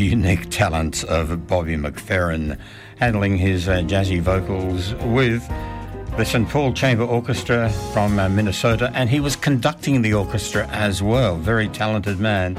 unique talent of Bobby McFerrin, handling his jazzy vocals with the St. Paul Chamber Orchestra from Minnesota, and he was conducting the orchestra as well. Very talented man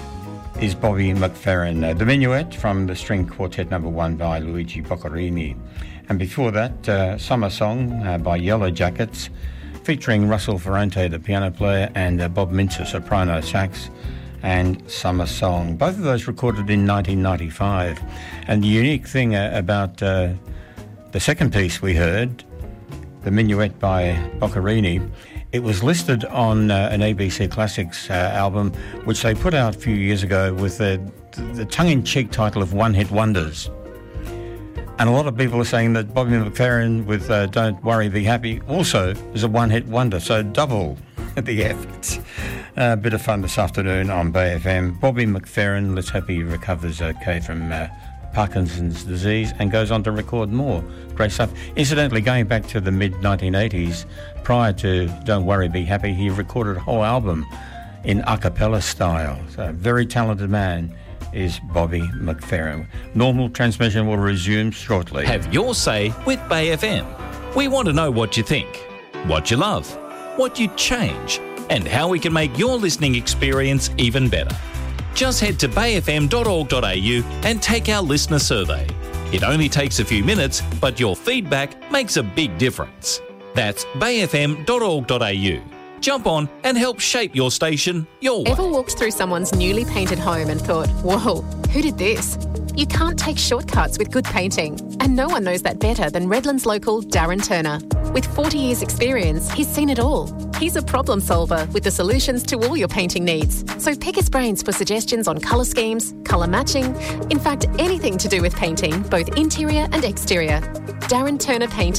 is Bobby McFerrin. The Minuet from the String Quartet No. 1 by Luigi Boccherini. And before that, Summer Song by Yellow Jackets, featuring Russell Ferrante, the piano player, and Bob Mintzer, soprano sax, and Summer Song. Both of those recorded in 1995. And the unique thing about the second piece we heard, the Minuet by Boccherini, it was listed on an ABC Classics album, which they put out a few years ago with the tongue-in-cheek title of One Hit Wonders. And a lot of people are saying that Bobby McFerrin with Don't Worry, Be Happy also is a one-hit wonder, so double the effort. A bit of fun this afternoon on Bay FM. Bobby McFerrin, let's hope he recovers okay from Parkinson's disease and goes on to record more great stuff. Incidentally, going back to the mid-1980s, prior to Don't Worry, Be Happy, he recorded a whole album in a cappella style. So a very talented man is Bobby McFerrin. Normal transmission will resume shortly. Have your say with Bay FM. We want to know what you think, what you love, what you'd change, and how we can make your listening experience even better. Just head to bayfm.org.au and take our listener survey. It only takes a few minutes, but your feedback makes a big difference. That's bayfm.org.au. Jump on and help shape your station your way. Ever walked through someone's newly painted home and thought, whoa, who did this? You can't take shortcuts with good painting. And no one knows that better than Redlands local Darren Turner. With 40 years experience, he's seen it all. He's a problem solver with the solutions to all your painting needs. So pick his brains for suggestions on colour schemes, colour matching, in fact, anything to do with painting, both interior and exterior.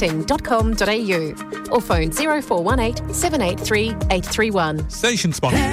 DarrenTurnerPainting.com.au or phone 0418 783 831. Station sponsor.